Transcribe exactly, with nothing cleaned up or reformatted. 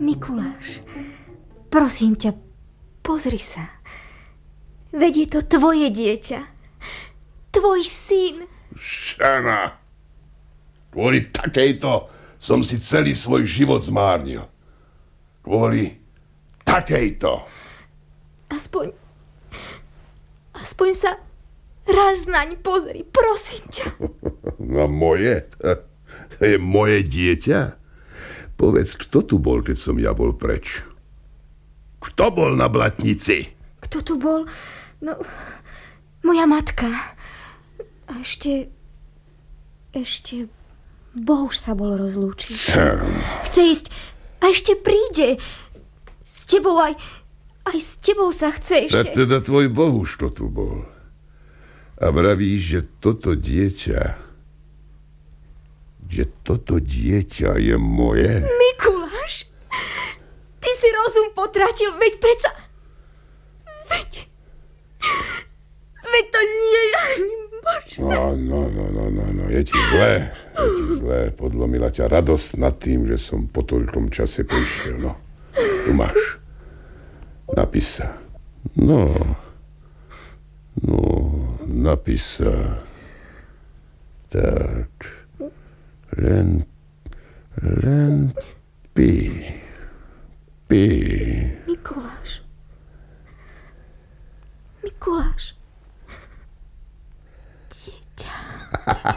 Mikuláš, prosím ťa, pozri sa. Veď je to tvoje dieťa. Tvoj syn. Šana, kvôli takejto som si celý svoj život zmárnil. Kvôli takejto. Aspoň, aspoň sa raz naň pozri, prosím ťa. No moje? To je moje dieťa? Povedz, kto tu bol, keď som ja bol preč? Kto bol na blatnici? Kto tu bol? No, moja matka. A ešte... Ešte... Bohuž sa bol rozlúčiť. Chce ísť a ešte príde. S tebou aj... Aj s tebou sa chce ešte... Sa teda tvoj Bohuž to tu bol. A vravíš, že toto dieťa... Že toto dieťa je moje? Mikuláš, ty si rozum potratil, veď preca... Veď... Veď to nie je ani možné. No, no, no, no, no, no, je ti zlé. Je ti zlé. Podlomila ťa radosť nad tým, že som po toľkom čase prišiel. No, tu máš. Napís sa. No, no, napís sa. Tak... Len, len pí, pí. Mikuláš. Mikuláš.